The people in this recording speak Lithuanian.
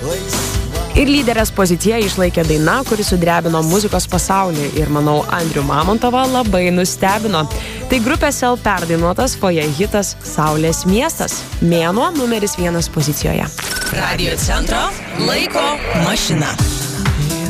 Ir lyderės poziciją išlaikė daina, kuri sudrebino muzikos pasaulį ir, manau, Andrių Mamontovą labai nustebino. Tai grupės L perdainuotas Foje hitas Saulės miestas. Mėnuo numeris 1 pozicijoje. Radio centro laiko mašina.